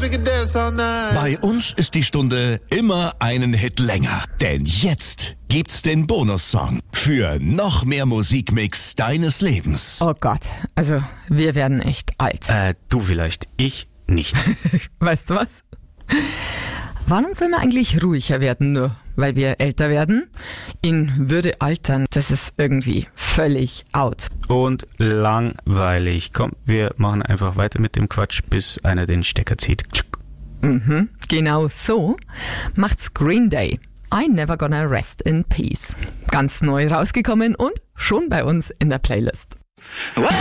we could dance all night. Bei uns ist die Stunde immer einen Hit länger. Denn jetzt gibt's den Bonussong für noch mehr Musikmix deines Lebens. Oh Gott, also wir werden echt alt. Du vielleicht, ich nicht. Weißt du was? Warum soll man eigentlich ruhiger werden, nur weil wir älter werden? In Würde altern, das ist irgendwie völlig out. Und langweilig. Komm, wir machen einfach weiter mit dem Quatsch, bis einer den Stecker zieht. Genau so macht's Green Day. I Never Gonna Rest in Peace. Ganz neu rausgekommen und schon bei uns in der Playlist. Well,